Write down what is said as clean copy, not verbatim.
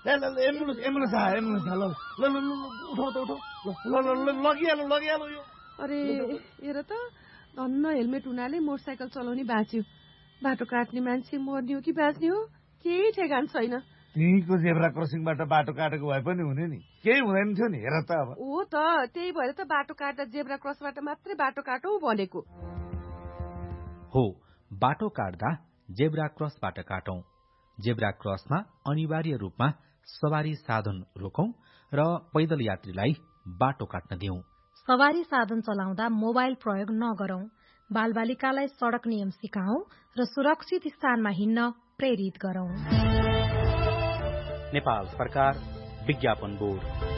Ambulance आयो ल उठाउ त उठाउ लगिहाल्यो यो। अरे हेर त धन्न हेलमेट हुनाले मोटरसाइकल चलाउने बाँच्यो। बाटो काट्ने मान्छे मर्ने हो कि बाँच्ने हो केही ठेगान छैन। त्यहीँको जेब्रा क्रसिङबाट बाटो काटेको भए पनि हुने नि, केही हुँदैन थियो नि। हेर त अब हो त त्यही भएर त बाटो काट्दा जेब्रा क्रसबाट मात्रै बाटो काटौ भनेको हो। बाटो काट्दा जेब्रा क्रसबाट काटौं। जेब्रा क्रसमा अनिवार्य रूपमा सवारी साधन रोकौं र पैदल यात्रीलाई बाटो काट्न दिउँ। सवारी साधन चलाउँदा मोबाइल प्रयोग नगरौं। बालबालिकालाई सड़क नियम सिकाऊं र सुरक्षित स्थानमा हिँड्न प्रेरित गरौं। नेपाल सरकार विज्ञापन बोर्ड।